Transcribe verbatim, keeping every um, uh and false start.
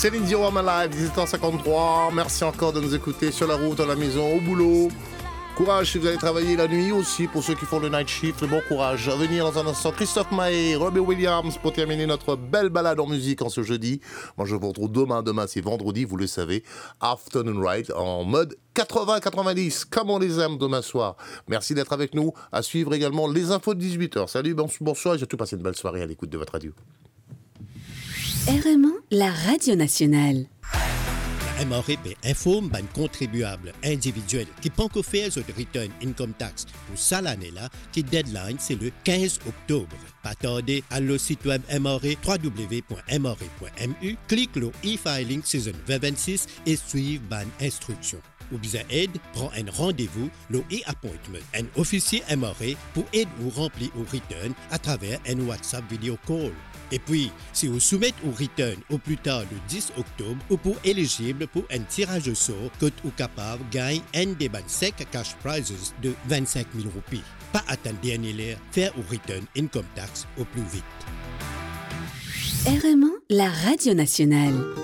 Céline Dion, I'm Alive, dix-sept heures cinquante-trois. Merci encore de nous écouter sur la route, à la maison, au boulot. Courage si vous allez travailler la nuit aussi, pour ceux qui font le night shift, bon courage. À venir dans un instant, Christophe Maé, Robbie Williams, pour terminer notre belle balade en musique en ce jeudi. Moi je vous retrouve demain, demain c'est vendredi, vous le savez, Afternoon Ride en mode quatre-vingts quatre-vingt-dix, comme on les aime demain soir. Merci d'être avec nous, à suivre également les infos de dix-huit heures. Salut, bonsoir et surtout passez une belle soirée à l'écoute de votre radio. R M un, la radio nationale. M R E informe ban contribuable individuel qui pas encore fait de return income tax pour ça l'année-là, qui deadline c'est le quinze octobre. Pas tarder à le site web M R E w w w point m r e point m u, clique le e-filing saison vingt vingt-six et suive ban instruction. Ou besoin aide, prend un rendez-vous, le e-appointment, un officier M R E pour aide ou remplir ou return à travers un WhatsApp video call. Et puis, si vous soumettez au return au plus tard le dix octobre, ou pour éligible pour un tirage au sort, que vous capable de gagner un des sec cash prizes de vingt-cinq mille roupies. Pas attendre dernier l'air, faire au return income tax au plus vite. R M un, la radio nationale.